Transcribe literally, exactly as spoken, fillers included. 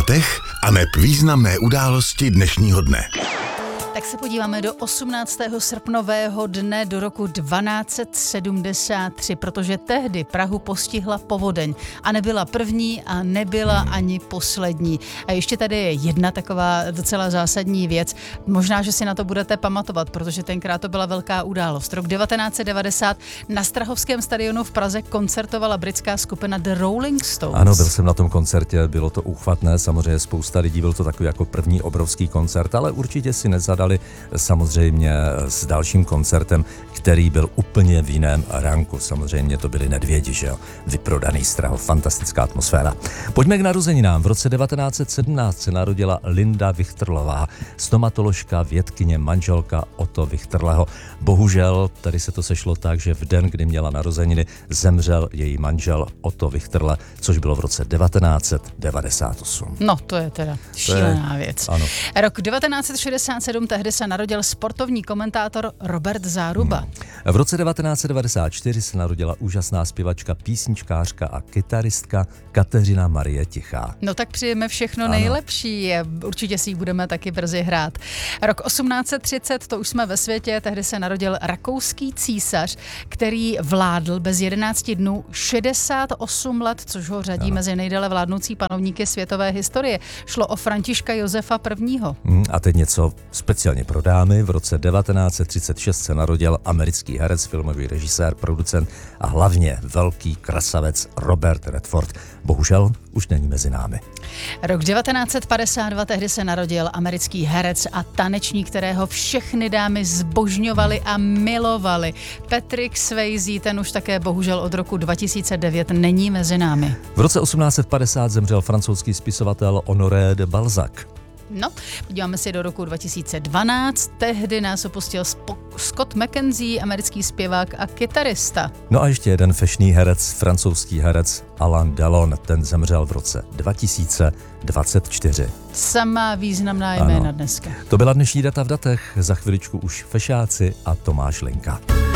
datech a neb významné události dnešního dne. Tak se podíváme do osmnáctého srpnového dne do roku dvanáct set sedmdesát tři, protože tehdy Prahu postihla povodeň a nebyla první a nebyla ani poslední. A ještě tady je jedna taková docela zásadní věc. Možná, že si na to budete pamatovat, protože tenkrát to byla velká událost. Rok devatenáct set devadesát na Strahovském stadionu v Praze koncertovala britská skupina The Rolling Stones. Ano, byl jsem na tom koncertě, bylo to úchvatné, samozřejmě spousta lidí, byl to takový jako první obrovský koncert, ale určitě si nezadali samozřejmě s dalším koncertem, který byl úplně v jiném ranku. Samozřejmě to byli Nedvědi, že jo? Vyprodaný Strahov, fantastická atmosféra. Pojďme k narozeninám. V roce devatenáct set sedmnáct se narodila Linda Vichtrlová, stomatoložka, vědkyně, manželka Otto Vichtrleho. Bohužel tady se to sešlo tak, že v den, kdy měla narozeniny, zemřel její manžel Otto Vichtrle, což bylo v roce devatenáct set devadesát osm. No, to je teda šílená je, věc. Ano. Rok devatenáct set šedesát sedm, tehdy se narodil sportovní komentátor Robert Záruba. Hmm. V roce devatenáct set devadesát čtyři se narodila úžasná zpěvačka, písničkářka a kytaristka Kateřina Marie Tichá. No tak přijeme všechno Ano. nejlepší. Určitě si ji budeme taky brzy hrát. Rok osmnáct set třicet, to už jsme ve světě, tehdy se narodil rakouský císař, který vládl bez jedenácti dnů šedesát osm let, což ho řadí ano. mezi nejdéle vládnoucí panovníky světové historie. Šlo o Františka Josefa prvního. Hmm, a teď něco speciálně pro dámy. V roce devatenáct set třicet šest se narodil americký herec, filmový režisér, producent a hlavně velký krasavec Robert Redford. Bohužel už není mezi námi. Rok devatenáct set padesát dva, tehdy se narodil americký herec a tanečník, kterého všechny dámy zbožňovaly a milovaly. Patrick Swayze, ten už také bohužel od roku dva tisíce devět není mezi námi. V roce osmnáct set padesát zemřel francouzský spisovatel Honoré de Balzac. No, podíváme si do roku dva tisíce dvanáct, tehdy nás opustil Sp- Scott McKenzie, americký zpěvák a kytarista. No a ještě jeden fešný herec, francouzský herec Alain Delon, ten zemřel v roce dva tisíce dvacet čtyři. Samá významná jména ano. dneska. To byla dnešní data v datech, za chviličku už fešáci a Tomáš Linka.